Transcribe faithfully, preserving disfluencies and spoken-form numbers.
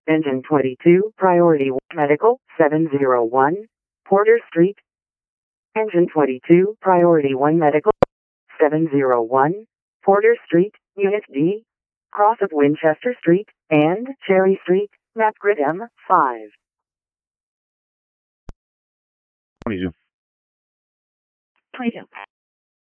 Engine twenty-two, Priority Medical, seven zero one, Porter Street. Engine twenty-two, Priority one Medical, seven zero one, Porter Street, Unit D, cross of Winchester Street, and Cherry Street, map grid M five. twenty-two. twenty-two.